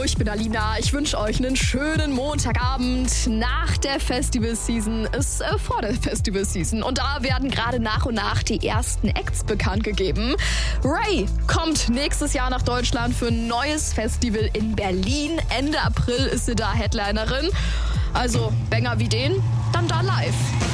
Hallo, ich bin Alina. Ich wünsche euch einen schönen Montagabend nach der Festival-Season. Ist vor der Festival-Season. Und da werden gerade nach und nach die ersten Acts bekannt gegeben. Ray kommt nächstes Jahr nach Deutschland für ein neues Festival in Berlin. Ende April ist sie da Headlinerin. Also Banger wie den, dann da live.